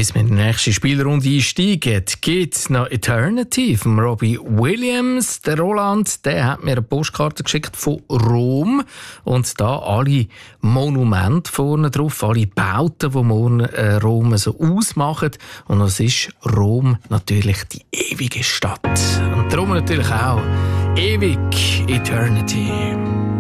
Bis wir in die nächste Spielrunde einsteigen, gibt es noch Eternity von Robbie Williams. Der Roland, der hat mir eine Postkarte geschickt von Rom. Und da alle Monumente vorne drauf, alle Bauten, die Rom so ausmachen. Und es ist Rom natürlich die ewige Stadt. Und darum natürlich auch ewig Eternity.